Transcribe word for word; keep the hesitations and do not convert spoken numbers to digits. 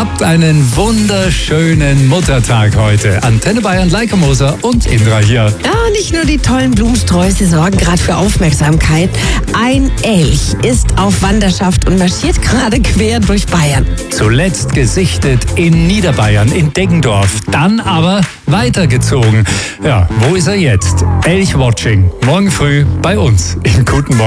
Habt einen wunderschönen Muttertag heute. Antenne Bayern, Leike Moser und Indra hier. Ja, nicht nur die tollen Blumensträuße sorgen gerade für Aufmerksamkeit. Ein Elch ist auf Wanderschaft und marschiert gerade quer durch Bayern. Zuletzt gesichtet in Niederbayern, in Deggendorf. Dann aber weitergezogen. Ja, wo ist er jetzt? Elch-Watching. Morgen früh bei uns. In Guten Morgen.